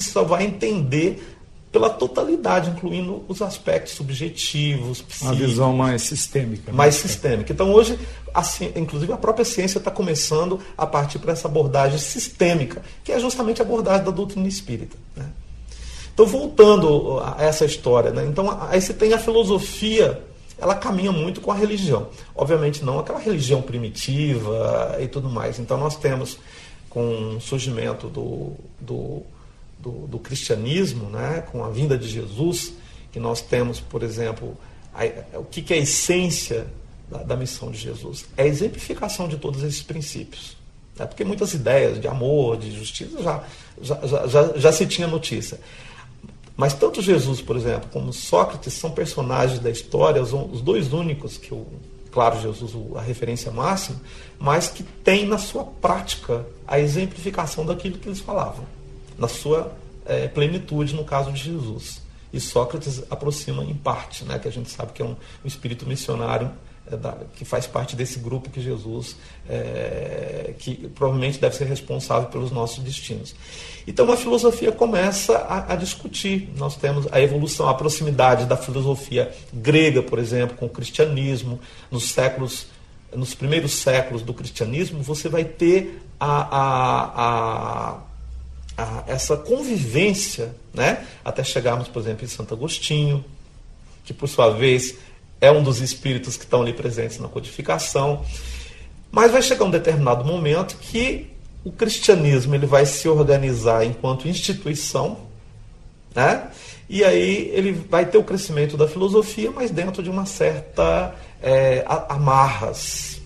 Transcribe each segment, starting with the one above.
só vai entender pela totalidade, incluindo os aspectos subjetivos, psíquicos. Uma visão mais sistêmica. Mais sistêmica. Então hoje, inclusive a própria ciência está começando a partir para essa abordagem sistêmica, que é justamente a abordagem da doutrina espírita, né? Então, voltando a essa história, né? Então, aí você tem a filosofia, ela caminha muito com a religião. Obviamente não aquela religião primitiva e tudo mais. Então nós temos, com o surgimento do cristianismo, né, com a vinda de Jesus, que nós temos, por exemplo, o que é a essência da missão de Jesus? É a exemplificação de todos esses princípios. Né? Porque muitas ideias de amor, de justiça, já se tinha notícia. Mas tanto Jesus, por exemplo, como Sócrates são personagens da história, os dois únicos que claro, Jesus a referência máxima, mas que tem na sua prática a exemplificação daquilo que eles falavam, na sua plenitude, no caso de Jesus. E Sócrates aproxima em parte, né, que a gente sabe que é um espírito missionário que faz parte desse grupo que Jesus, que provavelmente deve ser responsável pelos nossos destinos. Então a filosofia começa a discutir. Nós temos a evolução, a proximidade da filosofia grega, por exemplo, com o cristianismo. Nos primeiros séculos do cristianismo, você vai ter essa convivência, né? Até chegarmos, por exemplo, em Santo Agostinho, que por sua vez é um dos espíritos que estão ali presentes na codificação. Mas vai chegar um determinado momento que o cristianismo ele vai se organizar enquanto instituição, né? E aí ele vai ter o crescimento da filosofia, mas dentro de uma certa amarras.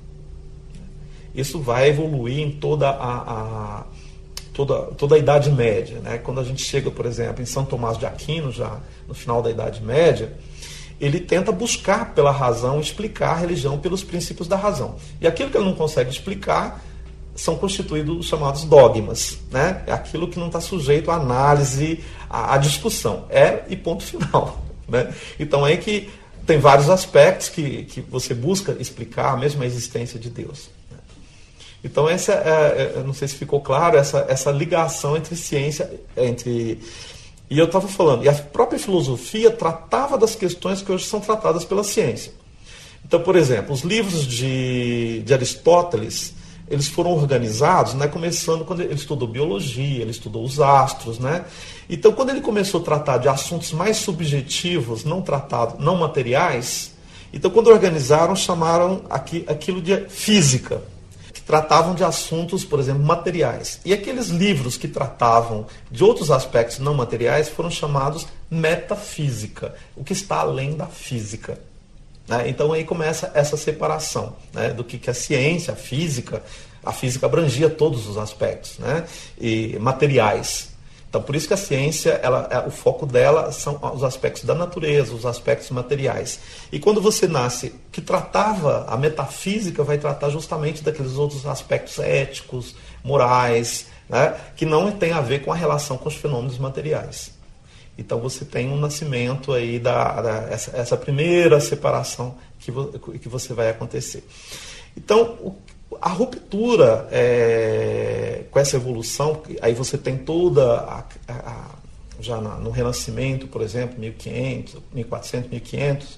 Isso vai evoluir em toda a Idade Média, né? Quando a gente chega, por exemplo, em São Tomás de Aquino, já no final da Idade Média, ele tenta buscar pela razão, explicar a religião pelos princípios da razão. E aquilo que ele não consegue explicar são constituídos os chamados dogmas, né? É aquilo que não está sujeito à análise, à discussão. E ponto final, né? Então é que tem vários aspectos que você busca explicar, mesmo a existência de Deus. Então essa não sei se ficou claro, essa ligação entre ciência, e eu estava falando, e a própria filosofia tratava das questões que hoje são tratadas pela ciência. Então, por exemplo, os livros de Aristóteles, eles foram organizados, né, começando quando ele estudou biologia, ele estudou os astros, né? Então, quando ele começou a tratar de assuntos mais subjetivos, não materiais, então quando organizaram, chamaram aquilo de física, que tratavam de assuntos, por exemplo, materiais. E aqueles livros que tratavam de outros aspectos não materiais foram chamados metafísica, o que está além da física. Né? Então aí começa essa separação, né, do que a ciência, a física abrangia todos os aspectos, né, e materiais. Então por isso que a ciência, o foco dela são os aspectos da natureza, os aspectos materiais. E quando você nasce, que tratava, a metafísica vai tratar justamente daqueles outros aspectos éticos, morais, né, que não tem a ver com a relação com os fenômenos materiais. Então você tem um nascimento aí essa primeira separação que você vai acontecer. Então a ruptura com essa evolução, aí você tem toda já no Renascimento, por exemplo, 1500, 1400, 1500,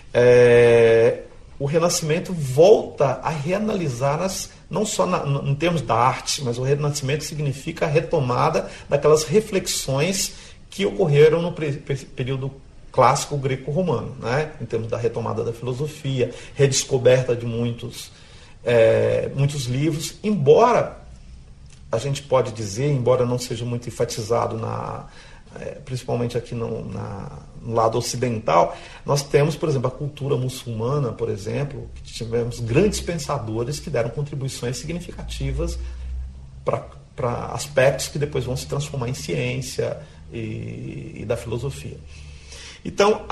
o Renascimento volta a reanalisar não só em termos da arte, mas o Renascimento significa a retomada daquelas reflexões que ocorreram no período clássico greco-romano, né? Em termos da retomada da filosofia, redescoberta de muitos livros, embora a gente pode dizer, embora não seja muito enfatizado principalmente aqui no lado ocidental, nós temos, por exemplo, a cultura muçulmana, por exemplo, que tivemos grandes pensadores que deram contribuições significativas para aspectos que depois vão se transformar em ciência e da filosofia. Então,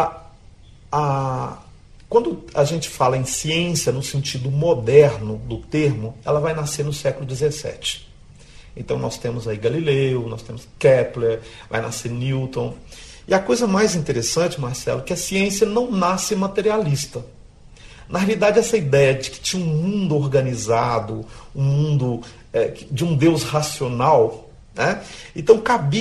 quando a gente fala em ciência no sentido moderno do termo, ela vai nascer no século XVII. Então nós temos aí Galileu, nós temos Kepler, vai nascer Newton. E a coisa mais interessante, Marcelo, é que a ciência não nasce materialista. Na realidade, essa ideia de que tinha um mundo organizado, um mundo de um Deus racional, né? Então cabia